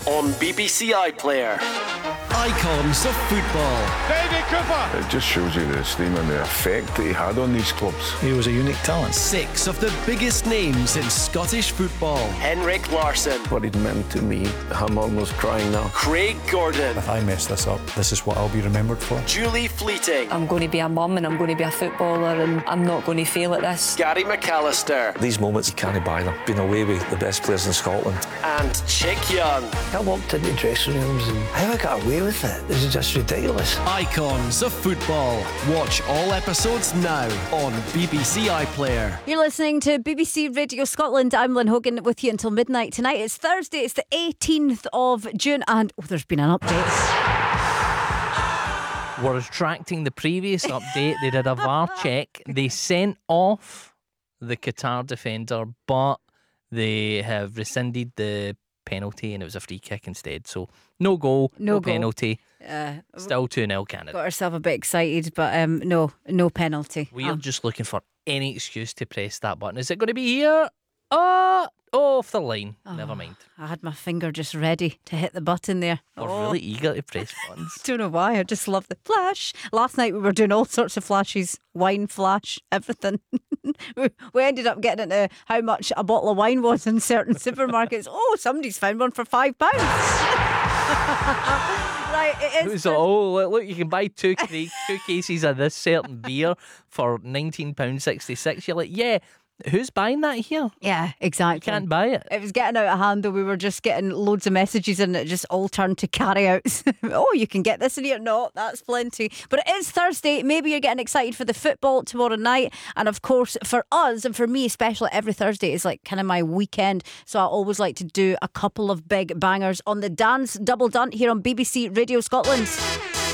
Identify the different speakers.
Speaker 1: on BBC iPlayer.
Speaker 2: Icons of football.
Speaker 3: David Cooper.
Speaker 4: It just shows you the esteem and the effect that he had on these clubs.
Speaker 5: He was a unique talent.
Speaker 2: 6 of the biggest names in Scottish football.
Speaker 1: Henrik Larsson.
Speaker 6: What it meant to me, I'm almost crying now.
Speaker 1: Craig Gordon.
Speaker 5: If I mess this up, this is what I'll be remembered for.
Speaker 1: Julie Fleeting.
Speaker 7: I'm going to be a mum and I'm going to be a footballer and I'm not going to fail at this.
Speaker 1: Gary McAllister.
Speaker 8: These moments, you can't buy them. Been away with the best players in Scotland.
Speaker 1: And Chick Young.
Speaker 6: I walked into dressing rooms and how I got away with it. This is just ridiculous.
Speaker 2: Icons of football. Watch all episodes now on BBC iPlayer.
Speaker 9: You're listening to BBC Radio Scotland. I'm Lynn Hogan with you until midnight tonight. It's Thursday, it's the 18th of June, and there's been an update.
Speaker 10: We're retracting the previous update. They did a VAR check. They sent off the Qatar defender, but they have rescinded the penalty and it was a free kick instead. So no goal, no penalty. Still 2-0 Canada.
Speaker 9: Got ourselves a bit excited, but no penalty.
Speaker 10: We're just looking for any excuse to press that button. Is it going to be here? Off the line. Never mind.
Speaker 9: I had my finger just ready to hit the button there.
Speaker 10: We're really eager to press buttons.
Speaker 9: Don't know why. I just love the flash. Last night we were doing all sorts of flashes. Wine flash, everything. We ended up getting into how much a bottle of wine was in certain supermarkets. Oh, somebody's found one for £5. Right, it is.
Speaker 10: Look, you can buy two cases of this certain beer for £19.66. You're like, yeah. Who's buying that here?
Speaker 9: Yeah, exactly.
Speaker 10: You can't buy it.
Speaker 9: It was getting out of hand though. We were just getting loads of messages and it just all turned to carry outs. Oh, you can get this in here. No, that's plenty. But it is Thursday. Maybe you're getting excited for the football tomorrow night. And of course, for us and for me especially, every Thursday is like kind of my weekend. So I always like to do a couple of big bangers on the dance double done here on BBC Radio Scotland.